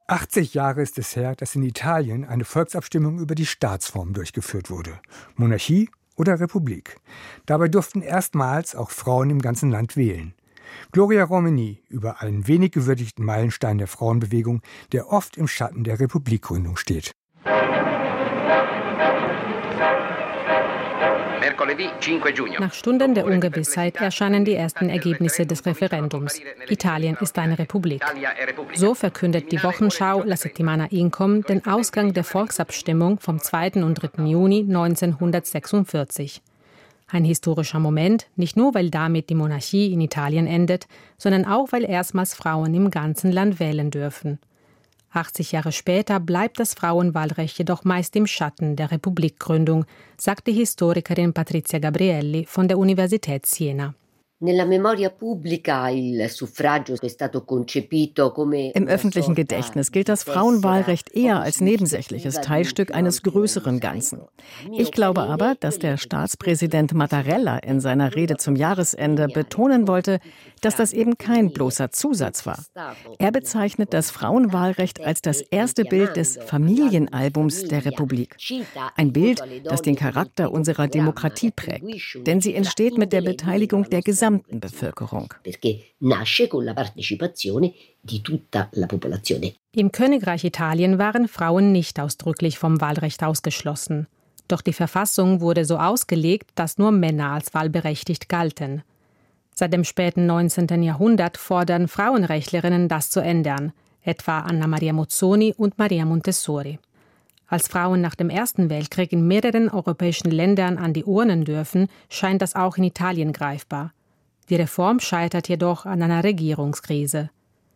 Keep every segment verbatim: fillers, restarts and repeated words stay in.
achtzig Jahre ist es her, dass in Italien eine Volksabstimmung über die Staatsform durchgeführt wurde. Monarchie oder Republik. Dabei durften erstmals auch Frauen im ganzen Land wählen. Gloria Romani über einen wenig gewürdigten Meilenstein der Frauenbewegung, der oft im Schatten der Republikgründung steht. Nach Stunden der Ungewissheit erscheinen die ersten Ergebnisse des Referendums. Italien ist eine Republik. So verkündet die Wochenschau La Settimana Incom den Ausgang der Volksabstimmung vom zweiten und dritten Juni neunzehnhundertsechsundvierzig. Ein historischer Moment, nicht nur weil damit die Monarchie in Italien endet, sondern auch weil erstmals Frauen im ganzen Land wählen dürfen. achtzig Jahre später bleibt das Frauenwahlrecht jedoch meist im Schatten der Republikgründung, sagt die Historikerin Patrizia Gabrielli von der Universität Siena. Im öffentlichen Gedächtnis gilt das Frauenwahlrecht eher als nebensächliches Teilstück eines größeren Ganzen. Ich glaube aber, dass der Staatspräsident Mattarella in seiner Rede zum Jahresende betonen wollte, dass das eben kein bloßer Zusatz war. Er bezeichnet das Frauenwahlrecht als das erste Bild des Familienalbums der Republik. Ein Bild, das den Charakter unserer Demokratie prägt. Denn sie entsteht mit der Beteiligung der gesamten Bevölkerung. Im Königreich Italien waren Frauen nicht ausdrücklich vom Wahlrecht ausgeschlossen. Doch die Verfassung wurde so ausgelegt, dass nur Männer als wahlberechtigt galten. Seit dem späten neunzehnten Jahrhundert fordern Frauenrechtlerinnen, das zu ändern, etwa Anna Maria Mozzoni und Maria Montessori. Als Frauen nach dem Ersten Weltkrieg in mehreren europäischen Ländern an die Urnen dürfen, scheint das auch in Italien greifbar. Die Reform scheitert jedoch an einer Regierungskrise.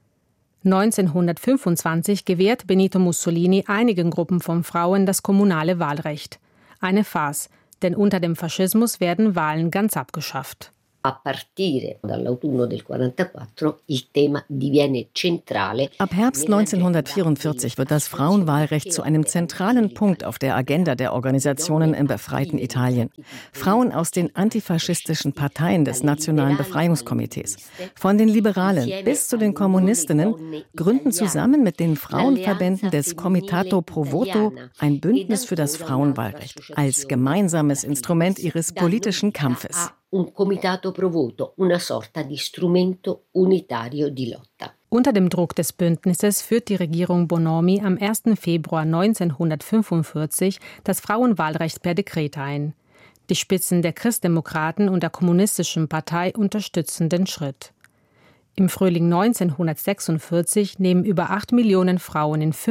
neunzehnhundertfünfundzwanzig gewährt Benito Mussolini einigen Gruppen von Frauen das kommunale Wahlrecht. Eine Farce, denn unter dem Faschismus werden Wahlen ganz abgeschafft. A partire dall'autunno del quarantaquattro il tema diviene centrale. Ab Herbst neunzehnhundertvierundvierzig wird das Frauenwahlrecht zu einem zentralen Punkt auf der Agenda der Organisationen im befreiten Italien. Frauen aus den antifaschistischen Parteien des Nationalen Befreiungskomitees, von den Liberalen bis zu den Kommunistinnen, gründen zusammen mit den Frauenverbänden des Comitato Pro Voto ein Bündnis für das Frauenwahlrecht als gemeinsames Instrument ihres politischen Kampfes. Un comitato pro voto, una sorta di strumento unitario di lotta. Unter dem Druck des Bündnisses führt die Regierung Bonomi am ersten Februar neunzehnhundertfünfundvierzig das Frauenwahlrecht per Dekret ein. Die Spitzen der Christdemokraten und der Kommunistischen Partei unterstützen den Schritt. Im Frühling neunzehnhundertsechsundvierzig nehmen über acht Millionen Frauen in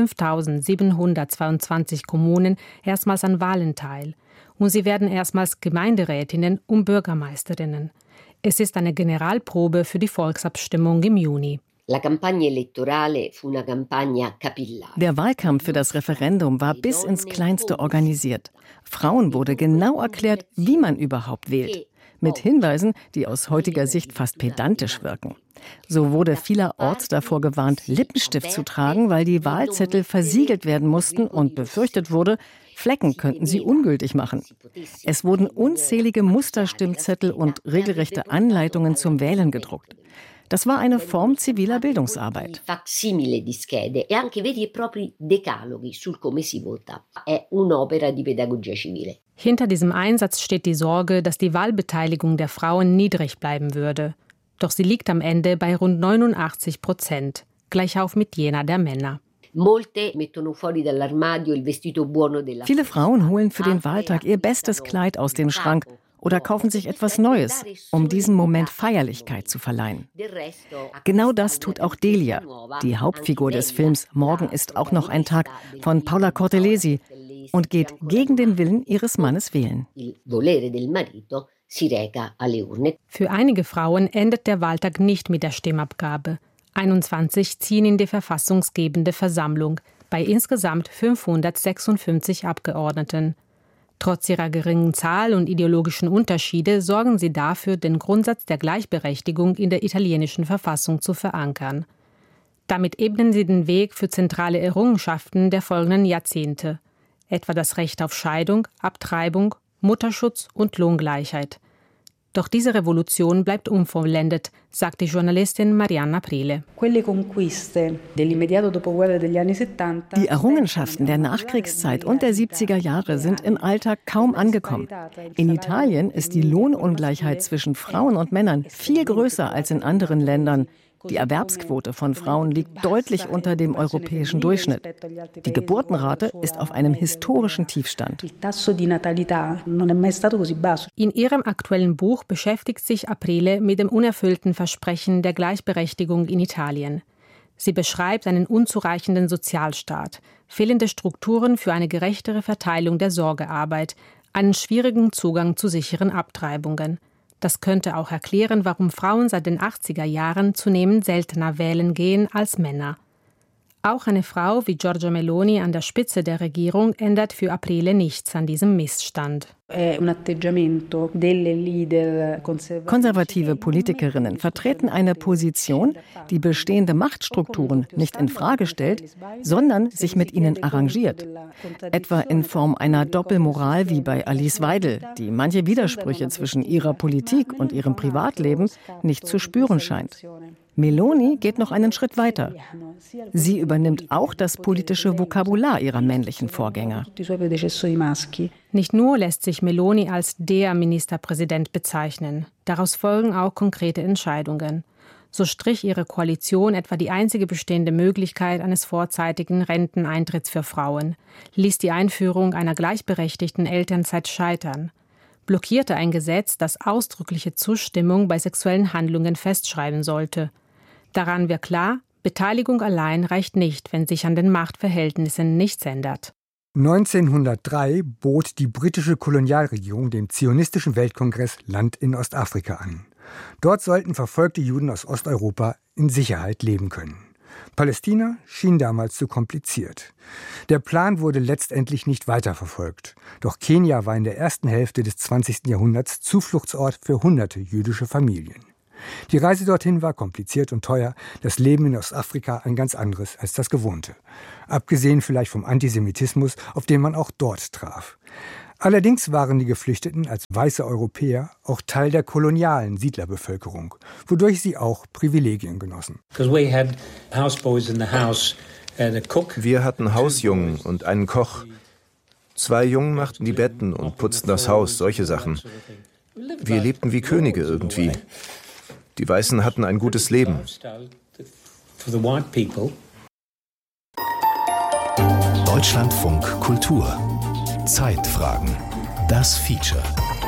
fünftausendsiebenhundertzweiundzwanzig Kommunen erstmals an Wahlen teil. Und sie werden erstmals Gemeinderätinnen und Bürgermeisterinnen. Es ist eine Generalprobe für die Volksabstimmung im Juni. La campagna elettorale fu una campagna capillare. Der Wahlkampf für das Referendum war bis ins Kleinste organisiert. Frauen wurde genau erklärt, wie man überhaupt wählt. Mit Hinweisen, die aus heutiger Sicht fast pedantisch wirken. So wurde vielerorts davor gewarnt, Lippenstift zu tragen, weil die Wahlzettel versiegelt werden mussten und befürchtet wurde, Flecken könnten sie ungültig machen. Es wurden unzählige Musterstimmzettel und regelrechte Anleitungen zum Wählen gedruckt. Das war eine Form ziviler Bildungsarbeit. Facsimile di schede e anche veri e propri decaloghi sul come si vota. È un'opera di pedagogia civile. Hinter diesem Einsatz steht die Sorge, dass die Wahlbeteiligung der Frauen niedrig bleiben würde. Doch sie liegt am Ende bei rund neunundachtzig Prozent, gleich auf mit jener der Männer. Viele Frauen holen für den Wahltag ihr bestes Kleid aus dem Schrank oder kaufen sich etwas Neues, um diesem Moment Feierlichkeit zu verleihen. Genau das tut auch Delia, die Hauptfigur des Films Morgen ist auch noch ein Tag von Paola Cortelesi, und geht gegen den Willen ihres Mannes wählen. Für einige Frauen endet der Wahltag nicht mit der Stimmabgabe. einundzwanzig ziehen in die verfassungsgebende Versammlung, bei insgesamt fünfhundertsechsundfünfzig Abgeordneten. Trotz ihrer geringen Zahl und ideologischen Unterschiede sorgen sie dafür, den Grundsatz der Gleichberechtigung in der italienischen Verfassung zu verankern. Damit ebnen sie den Weg für zentrale Errungenschaften der folgenden Jahrzehnte, etwa das Recht auf Scheidung, Abtreibung, Mutterschutz und Lohngleichheit. Doch diese Revolution bleibt unvollendet, sagt die Journalistin Marianna Aprile. Die Errungenschaften der Nachkriegszeit und der siebziger Jahre sind im Alltag kaum angekommen. In Italien ist die Lohnungleichheit zwischen Frauen und Männern viel größer als in anderen Ländern. Die Erwerbsquote von Frauen liegt deutlich unter dem europäischen Durchschnitt. Die Geburtenrate ist auf einem historischen Tiefstand. In ihrem aktuellen Buch beschäftigt sich Aprile mit dem unerfüllten Versprechen der Gleichberechtigung in Italien. Sie beschreibt einen unzureichenden Sozialstaat, fehlende Strukturen für eine gerechtere Verteilung der Sorgearbeit, einen schwierigen Zugang zu sicheren Abtreibungen. Das könnte auch erklären, warum Frauen seit den achtziger Jahren zunehmend seltener wählen gehen als Männer. Auch eine Frau wie Giorgia Meloni an der Spitze der Regierung ändert für Aprile nichts an diesem Missstand. Konservative Politikerinnen vertreten eine Position, die bestehende Machtstrukturen nicht in Frage stellt, sondern sich mit ihnen arrangiert. Etwa in Form einer Doppelmoral wie bei Alice Weidel, die manche Widersprüche zwischen ihrer Politik und ihrem Privatleben nicht zu spüren scheint. Meloni geht noch einen Schritt weiter. Sie übernimmt auch das politische Vokabular ihrer männlichen Vorgänger. Nicht nur lässt sich Meloni als der Ministerpräsident bezeichnen. Daraus folgen auch konkrete Entscheidungen. So strich ihre Koalition etwa die einzige bestehende Möglichkeit eines vorzeitigen Renteneintritts für Frauen, ließ die Einführung einer gleichberechtigten Elternzeit scheitern, blockierte ein Gesetz, das ausdrückliche Zustimmung bei sexuellen Handlungen festschreiben sollte. Daran wird klar, Beteiligung allein reicht nicht, wenn sich an den Machtverhältnissen nichts ändert. neunzehnhundertdrei bot die britische Kolonialregierung dem Zionistischen Weltkongress Land in Ostafrika an. Dort sollten verfolgte Juden aus Osteuropa in Sicherheit leben können. Palästina schien damals zu kompliziert. Der Plan wurde letztendlich nicht weiterverfolgt. Doch Kenia war in der ersten Hälfte des zwanzigsten Jahrhunderts Zufluchtsort für hunderte jüdische Familien. Die Reise dorthin war kompliziert und teuer, das Leben in Ostafrika ein ganz anderes als das gewohnte. Abgesehen vielleicht vom Antisemitismus, auf den man auch dort traf. Allerdings waren die Geflüchteten als weiße Europäer auch Teil der kolonialen Siedlerbevölkerung, wodurch sie auch Privilegien genossen. Wir hatten Hausjungen und einen Koch. Zwei Jungen machten die Betten und putzten das Haus, solche Sachen. Wir lebten wie Könige irgendwie. Die Weißen hatten ein gutes Leben. Deutschlandfunk Kultur. Zeitfragen. Das Feature.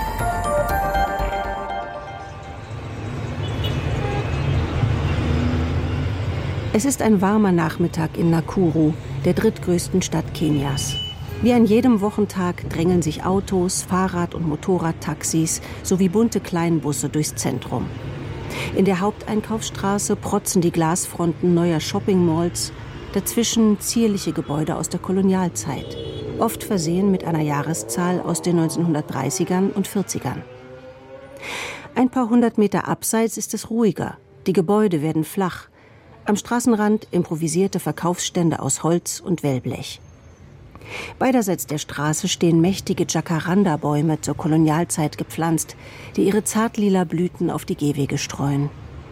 Es ist ein warmer Nachmittag in Nakuru, der drittgrößten Stadt Kenias. Wie an jedem Wochentag drängeln sich Autos, Fahrrad- und Motorradtaxis sowie bunte Kleinbusse durchs Zentrum. In der Haupteinkaufsstraße protzen die Glasfronten neuer Shopping-Malls, dazwischen zierliche Gebäude aus der Kolonialzeit, oft versehen mit einer Jahreszahl aus den neunzehnhundertdreißigern und vierzigern. Ein paar hundert Meter abseits ist es ruhiger, die Gebäude werden flach, am Straßenrand improvisierte Verkaufsstände aus Holz und Wellblech. Beiderseits der Straße stehen mächtige Jacaranda-Bäume zur Kolonialzeit gepflanzt, die ihre zartlila Blüten auf die Gehwege streuen.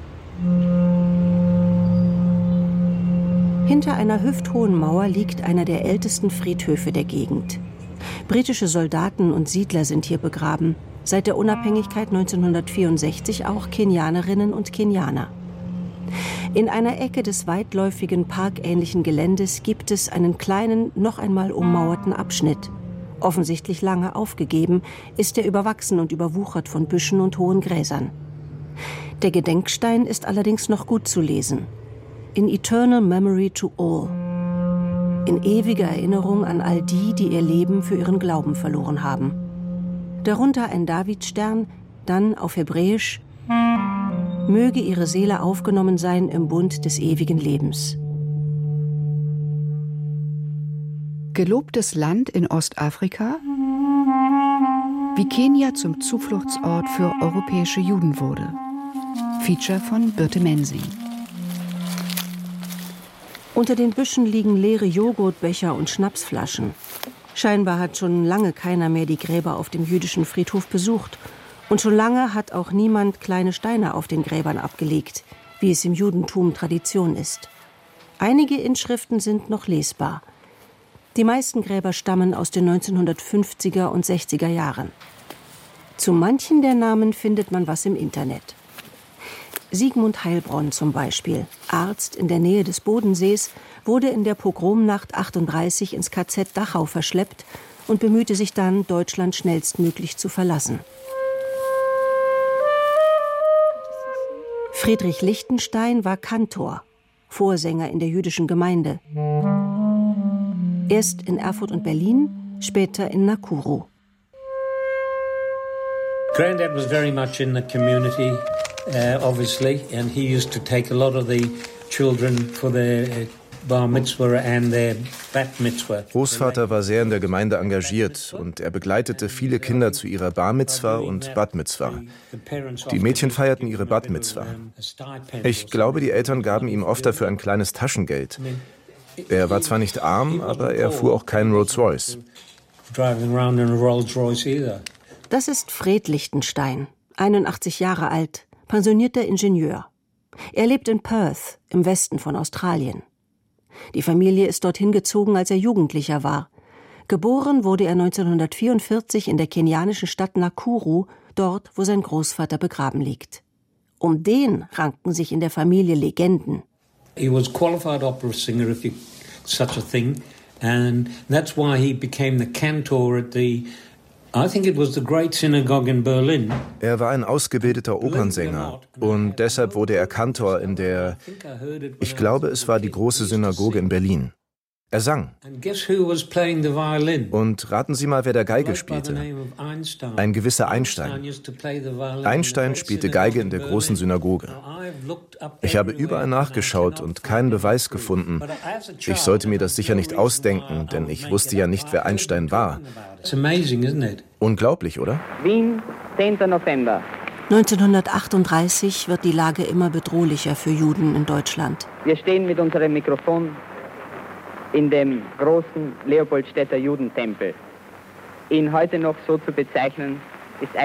Hinter einer hüfthohen Mauer liegt einer der ältesten Friedhöfe der Gegend. Britische Soldaten und Siedler sind hier begraben, seit der Unabhängigkeit neunzehnhundertvierundsechzig auch Kenianerinnen und Kenianer. In einer Ecke des weitläufigen parkähnlichen Geländes gibt es einen kleinen, noch einmal ummauerten Abschnitt. Offensichtlich lange aufgegeben, ist er überwachsen und überwuchert von Büschen und hohen Gräsern. Der Gedenkstein ist allerdings noch gut zu lesen. In eternal memory to all. In ewiger Erinnerung an all die, die ihr Leben für ihren Glauben verloren haben. Darunter ein Davidstern, dann auf Hebräisch: Möge ihre Seele aufgenommen sein im Bund des ewigen Lebens. Gelobtes Land in Ostafrika, wie Kenia zum Zufluchtsort für europäische Juden wurde. Feature von Birte Mensing. Unter den Büschen liegen leere Joghurtbecher und Schnapsflaschen. Scheinbar hat schon lange keiner mehr die Gräber auf dem jüdischen Friedhof besucht. Und schon lange hat auch niemand kleine Steine auf den Gräbern abgelegt, wie es im Judentum Tradition ist. Einige Inschriften sind noch lesbar. Die meisten Gräber stammen aus den neunzehnhundertfünfziger und sechziger Jahren. Zu manchen der Namen findet man was im Internet. Sigmund Heilbronn zum Beispiel, Arzt in der Nähe des Bodensees, wurde in der Pogromnacht achtunddreißig ins K Z Dachau verschleppt und bemühte sich dann, Deutschland schnellstmöglich zu verlassen. Friedrich Lichtenstein war Kantor, Vorsänger in der jüdischen Gemeinde. Erst in Erfurt und Berlin, später in Nakuru. Granddad was very much in the community, uh, obviously, and he used to take a lot of the children for their uh, Bar Mitzvah and their Bat Mitzvah. Großvater war sehr in der Gemeinde engagiert und er begleitete viele Kinder zu ihrer Bar Mitzvah und Bat Mitzvah. Die Mädchen feierten ihre Bat Mitzvah. Ich glaube, die Eltern gaben ihm oft dafür ein kleines Taschengeld. Er war zwar nicht arm, aber er fuhr auch keinen Rolls-Royce. Das ist Fred Lichtenstein, einundachtzig Jahre alt, pensionierter Ingenieur. Er lebt in Perth, im Westen von Australien. Die Familie ist dorthin gezogen, als er Jugendlicher war. Geboren wurde er neunzehnhundertvierundvierzig in der kenianischen Stadt Nakuru, dort, wo sein Großvater begraben liegt. Um den ranken sich in der Familie Legenden. He was qualified opera singer, if you such a thing, and that's why he became the cantor at the I think it was the Great Synagogue in Berlin. Er war ein ausgebildeter Opernsänger und deshalb wurde er Kantor in der, ich glaube, es war die große Synagoge in Berlin. Er sang. Und raten Sie mal, wer der Geige spielte. Ein gewisser Einstein. Einstein spielte Geige in der großen Synagoge. Ich habe überall nachgeschaut und keinen Beweis gefunden. Ich sollte mir das sicher nicht ausdenken, denn ich wusste ja nicht, wer Einstein war. Unglaublich, oder? Wien, zehnter November. neunzehnhundertachtunddreißig wird die Lage immer bedrohlicher für Juden in Deutschland. Wir stehen mit unserem Mikrofon in dem großen Leopoldstädter Judentempel. Ihn heute noch so zu bezeichnen, ist